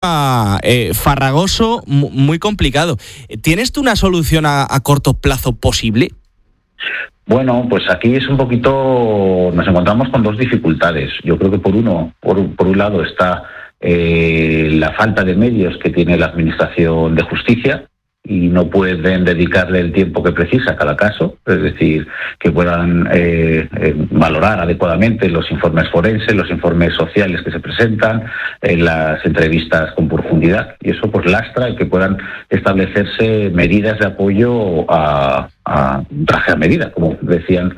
farragoso, muy complicado. ¿Tienes tú una solución a corto plazo posible? Bueno, pues aquí es un poquito, nos encontramos con dos dificultades. Yo creo que por un lado está la falta de medios que tiene la Administración de Justicia, y no pueden dedicarle el tiempo que precisa a cada caso, es decir, que puedan valorar adecuadamente los informes forenses, los informes sociales que se presentan, las entrevistas con profundidad, y eso pues lastra el que puedan establecerse medidas de apoyo a traje a medida, como dicen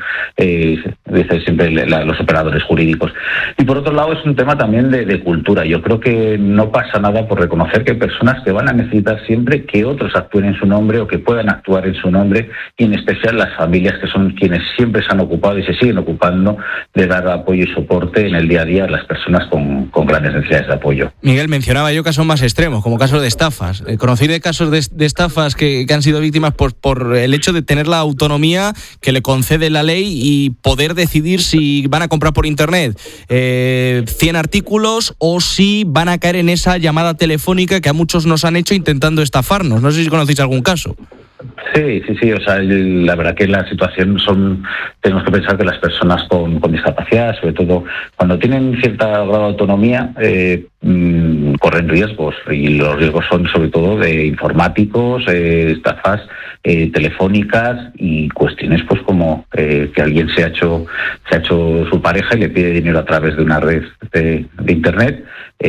siempre los operadores jurídicos. Y por otro lado es un tema también de cultura. Yo creo que no pasa nada por reconocer que hay personas que van a necesitar siempre que otros actúen en su nombre o que puedan actuar en su nombre, y en especial las familias, que son quienes siempre se han ocupado y se siguen ocupando de dar apoyo y soporte en el día a día a las personas con grandes necesidades de apoyo. Miguel, mencionaba yo casos más extremos, como casos de estafas. Conocí de casos de estafas que han sido víctimas por el hecho de tener la autonomía que le concede la ley y poder decidir si van a comprar por internet 100 artículos o si van a caer en esa llamada telefónica que a muchos nos han hecho intentando estafarnos. No sé si conocéis algún caso. Sí, o sea, la verdad que la situación tenemos que pensar que las personas con discapacidad, sobre todo cuando tienen cierta grado de autonomía, corren riesgos, y los riesgos son sobre todo de informáticos, estafas telefónicas y cuestiones pues como que alguien se ha hecho su pareja y le pide dinero a través de una red de internet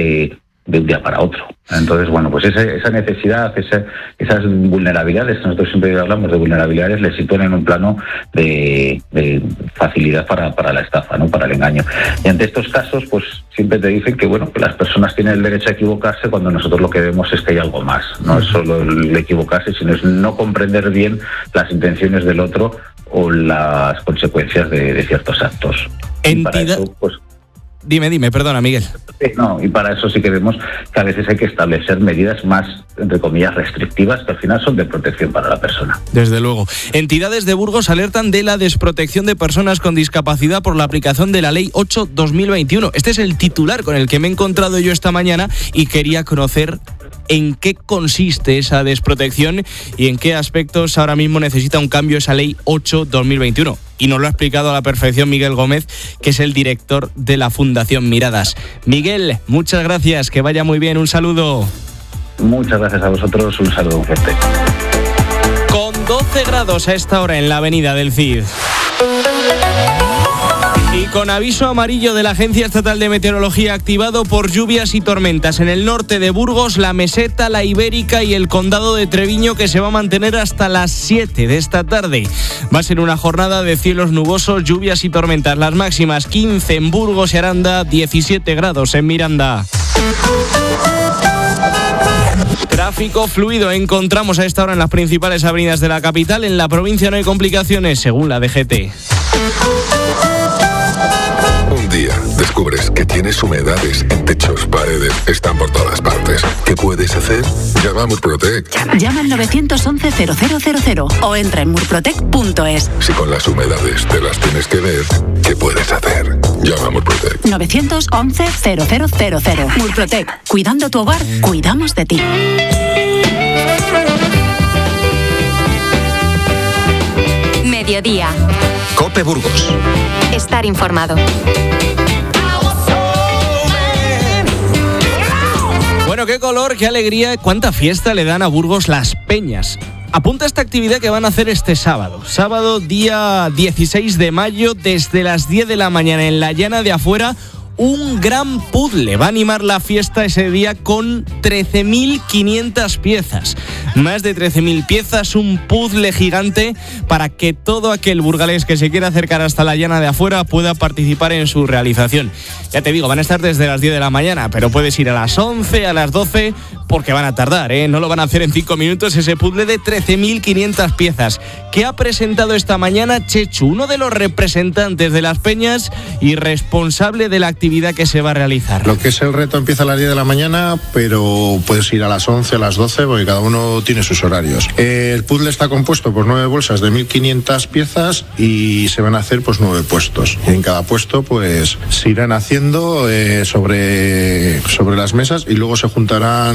de un día para otro. Entonces, bueno, pues esa necesidad, esas vulnerabilidades, nosotros siempre hablamos de vulnerabilidades, les sitúan en un plano de facilidad para la estafa, ¿no? Para el engaño. Y ante estos casos, pues siempre te dicen que, bueno, que las personas tienen el derecho a equivocarse, cuando nosotros lo que vemos es que hay algo más. No es solo el equivocarse, sino es no comprender bien las intenciones del otro o las consecuencias de ciertos actos. Y para eso, pues, Dime, perdona, Miguel. No, y para eso sí que vemos que a veces hay que establecer medidas más, entre comillas, restrictivas, que al final son de protección para la persona. Desde luego. Entidades de Burgos alertan de la desprotección de personas con discapacidad por la aplicación de la Ley 8/2021. Este es el titular con el que me he encontrado yo esta mañana y quería conocer en qué consiste esa desprotección y en qué aspectos ahora mismo necesita un cambio esa Ley 8/2021. Y nos lo ha explicado a la perfección Miguel Gómez, que es el director de la Fundación Miradas. Miguel, muchas gracias, que vaya muy bien, un saludo. Muchas gracias a vosotros, un saludo fuerte. Con 12 grados a esta hora en la avenida del Cid. Y con aviso amarillo de la Agencia Estatal de Meteorología activado por lluvias y tormentas en el norte de Burgos, la Meseta, la Ibérica y el Condado de Treviño, que se va a mantener hasta las 7 de esta tarde. Va a ser una jornada de cielos nubosos, lluvias y tormentas. Las máximas 15 en Burgos y Aranda, 17 grados en Miranda. Tráfico fluido encontramos a esta hora en las principales avenidas de la capital. En la provincia no hay complicaciones, según la DGT. Un día descubres que tienes humedades en techos, paredes, están por todas partes. ¿Qué puedes hacer? Llama a Murprotec. Llama al 911-0000 o entra en murprotec.es. Si con las humedades te las tienes que ver, ¿qué puedes hacer? Llama a Murprotec. 911-0000. Murprotec. Cuidando tu hogar, cuidamos de ti. Mediodía. COPE Burgos. Estar informado. Bueno, qué color, qué alegría, cuánta fiesta le dan a Burgos las peñas. Apunta esta actividad que van a hacer este sábado. Sábado, día 16 de mayo, desde las 10 de la mañana en la Llana de Afuera. Un gran puzzle. Va a animar la fiesta ese día con 13.500 piezas. Más de 13.000 piezas, un puzzle gigante para que todo aquel burgalés que se quiera acercar hasta la Llana de Afuera pueda participar en su realización. Ya te digo, van a estar desde las 10 de la mañana, pero puedes ir a las 11, a las 12, porque van a tardar, no lo van a hacer en 5 minutos, ese puzzle de 13.500 piezas que ha presentado esta mañana Chechu, uno de los representantes de las peñas y responsable de la actividad que se va a realizar. Lo que es el reto empieza a las 10 de la mañana, pero puedes ir a las 11, a las 12, porque cada uno tiene sus horarios. El puzzle está compuesto por 9 bolsas de 1.500 piezas y se van a hacer pues 9 puestos. Y en cada puesto pues se irán haciendo sobre las mesas y luego se juntarán